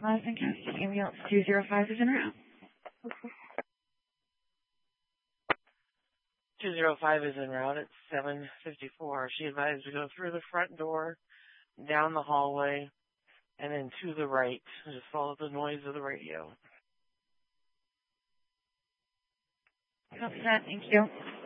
Madison County, ambulance 205 is en route. 205 is en route at 7:54. She advised to go through the front door, down the hallway, and then to the right. Just follow the noise of the radio. Copy that. Thank you.